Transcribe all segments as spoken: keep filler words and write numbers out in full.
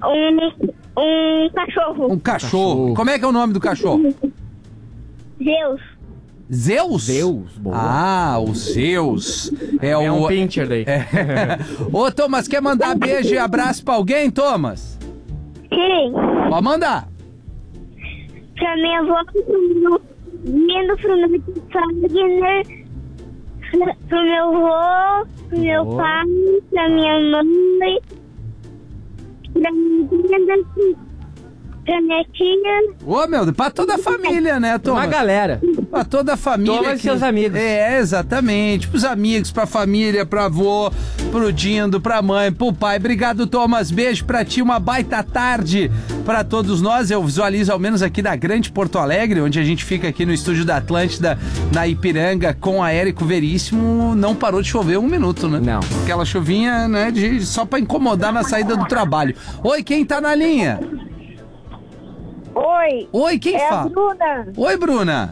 Um, um cachorro. Um cachorro. cachorro. Como é que é o nome do cachorro? Zeus. Zeus? Zeus, boa. Ah, o Zeus. É, é o... um pincher daí. É. Ô, Thomas, quer mandar beijo e abraço pra alguém, Thomas? Sim. Pode mandar. Pra minha avó, pro meu, vindo pro meu Fagner, pro meu avô, pro meu oh. pai, pra minha mãe, pra minha tia, pra minha tia. Ô, meu, pra toda a família, né, Thomas? Uma galera. Pra toda a família. Thomas e seus amigos. É, exatamente. Pros amigos, pra família, pro avô, pro Dindo, pra mãe, pro pai. Obrigado, Thomas. Beijo pra ti. Uma baita tarde pra todos nós. Eu visualizo ao menos aqui da Grande Porto Alegre, onde a gente fica aqui no estúdio da Atlântida, na Ipiranga, com a Érico Veríssimo. Não parou de chover um minuto, né? Não. Aquela chuvinha, né, de, só pra incomodar na saída do trabalho. Oi, quem tá na linha? Oi. Oi, quem é fala? A Bruna. Oi, Bruna.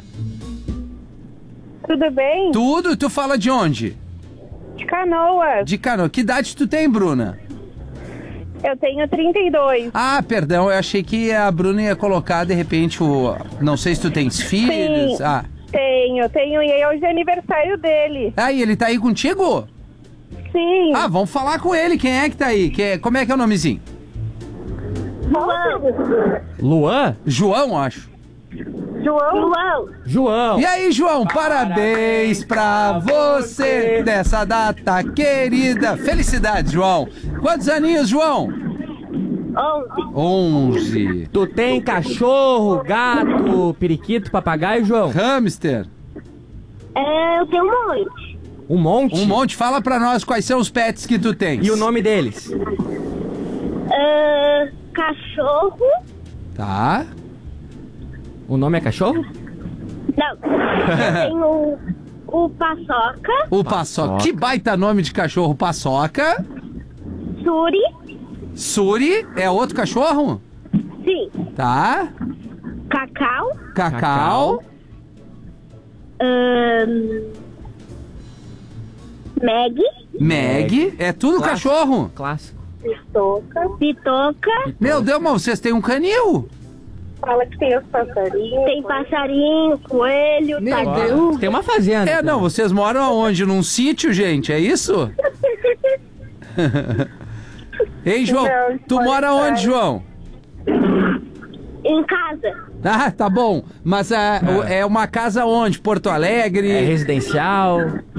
Tudo bem? Tudo. Tu fala de onde? De Canoas. De Canoas. Que idade tu tem, Bruna? Eu tenho trinta e dois. Ah, perdão. Eu achei que a Bruna ia colocar, de repente, o... Não sei se tu tens filhos. Sim, ah. tenho, tenho. E hoje é aniversário dele. Ah, e ele tá aí contigo? Sim. Ah, vamos falar com ele. Quem é que tá aí? Que é... Como é que é o nomezinho? João. Luan? João, acho. João. João. João. E aí, João, parabéns, parabéns pra você nessa data querida. Felicidades, João. Quantos aninhos, João? Onze. Onze. Tu tem cachorro, gato, periquito, papagaio, João? Hamster. É, eu tenho um monte. Um monte? Um monte. Fala pra nós quais são os pets que tu tens. E o nome deles? É, cachorro. Tá. O nome é cachorro? Não. Eu tenho o, o Paçoca. O Paçoca. Paçoca. Que baita nome de cachorro, Paçoca. Suri. Suri é outro cachorro? Sim. Tá. Cacau. Cacau. Cacau. Ahn, Meg. Meg. É tudo Clássico. cachorro. Clássico. Pitoca. Pitoca. Meu Deus, mas vocês têm um canil? Fala que tem os passarinhos. Tem passarinho, coelho, Meu tartaruga. Tem uma fazenda. É, não, vocês moram aonde? Num sítio, gente? É isso? Ei, João, Não, tu mora pode onde, ser. João? Em casa. Ah, tá bom. Mas ah, o- é uma casa onde? Porto Alegre? É residencial.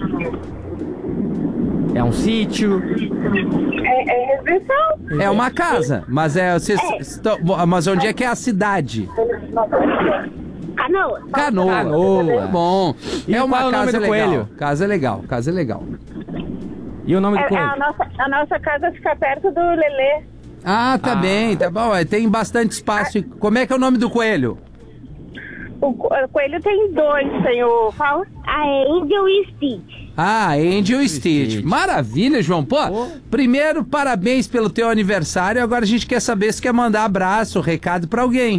É um sítio. É, é residencial. É uma casa, mas é vocês estão, mas onde é que é a cidade? Canoa. Canoa. Canoa. Tá bom. E é uma qual é o nome casa do legal. coelho? Casa legal, casa legal. E o nome do É, coelho? a, nossa, a nossa casa fica perto do Lelê. Ah, tá Ah. bem, tá bom. é, Tem bastante espaço. E como é que é o nome do coelho? O, co- o coelho tem dois, tem o... Fala. A Angel e Stitch. Ah, Angel e Stitch. Stitch. Maravilha, João. Pô, Pô. primeiro, parabéns pelo teu aniversário. Agora a gente quer saber se quer mandar abraço, recado pra alguém.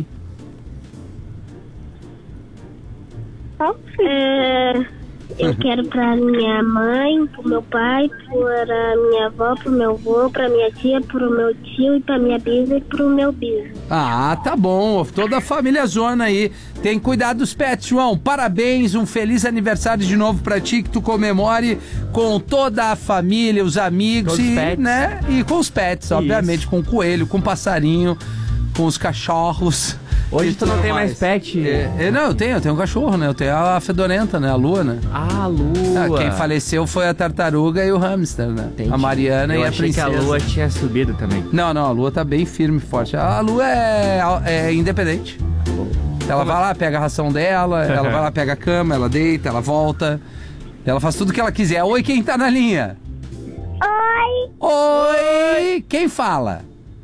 É, eu quero pra minha mãe, pro meu pai, pra minha avó, pro meu avô, pra minha tia, pro meu tio e pra minha bisa e pro meu bisa. Ah, tá bom. Toda a família zona aí. Tem cuidado dos pets, João. Parabéns, um feliz aniversário de novo pra ti, que tu comemore com toda a família, os amigos Com os e, pets. né? E com os pets, obviamente, com o coelho, com o passarinho, com os cachorros. Hoje e tu não tudo tem mais pet? É, é, não, eu tenho, eu tenho um cachorro, né? Eu tenho a fedorenta, né? A Lua, né? Ah, Lua. Ah, quem faleceu foi a tartaruga e o hamster, né? Entendi. A Mariana Eu e a achei princesa. que a Lua tinha subido também. Não, não, a Lua tá bem firme e forte. A Lua é, é independente. Ela vai lá, pega a ração dela, ela vai lá, pega a cama, ela deita, ela volta. Ela faz tudo o que ela quiser. Oi, quem tá na linha? Oi, Oi! Quem fala?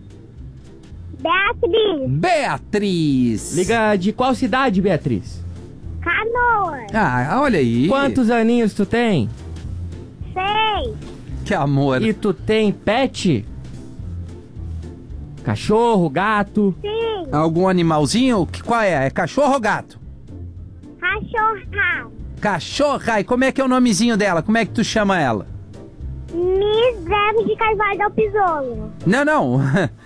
Beatriz. Beatriz. Liga de qual cidade, Beatriz? Canoa. Ah, olha aí. Quantos aninhos tu tem? Seis. Que amor. E tu tem pet? Cachorro, gato? Sim. Algum animalzinho? Que- Qual é? É cachorro ou gato? Cachorra. Cachorra. E como é que é o nomezinho dela? Como é que tu chama ela? Miss Zé de Carvalho Dalpisolo. Não, não.